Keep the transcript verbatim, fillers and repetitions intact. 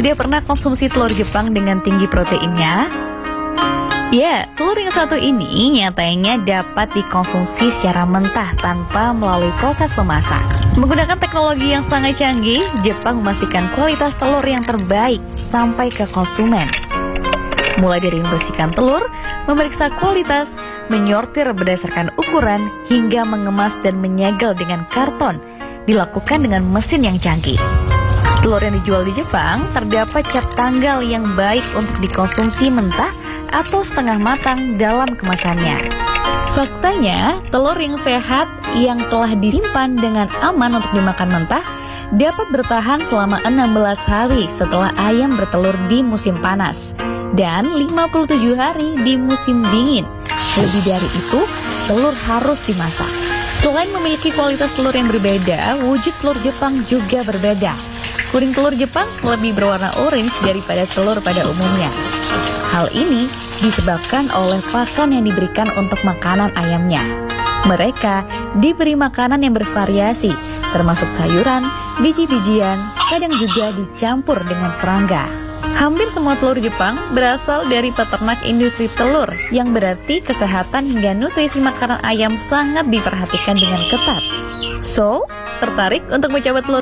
Sudah pernah konsumsi telur Jepang dengan tinggi proteinnya? Ya, telur yang satu ini nyatanya dapat dikonsumsi secara mentah tanpa melalui proses memasak. Menggunakan teknologi yang sangat canggih, Jepang memastikan kualitas telur yang terbaik sampai ke konsumen. Mulai dari membersihkan telur, memeriksa kualitas, menyortir berdasarkan ukuran, hingga mengemas dan menyegel dengan karton, dilakukan dengan mesin yang canggih. Telur yang dijual di Jepang terdapat cap tanggal yang baik untuk dikonsumsi mentah atau setengah matang dalam kemasannya. Faktanya, telur yang sehat yang telah disimpan dengan aman untuk dimakan mentah dapat bertahan selama enam belas hari setelah ayam bertelur di musim panas dan lima puluh tujuh hari di musim dingin. Lebih dari itu, telur harus dimasak. Selain memiliki kualitas telur yang berbeda, wujud telur Jepang juga berbeda. Kuning telur Jepang lebih berwarna orange daripada telur pada umumnya. Hal ini disebabkan oleh pakan yang diberikan untuk makanan ayamnya. Mereka diberi makanan yang bervariasi, termasuk sayuran, biji-bijian, kadang juga dicampur dengan serangga. Hampir semua telur Jepang berasal dari peternak industri telur, yang berarti kesehatan hingga nutrisi makanan ayam sangat diperhatikan dengan ketat. So, tertarik untuk mencoba telur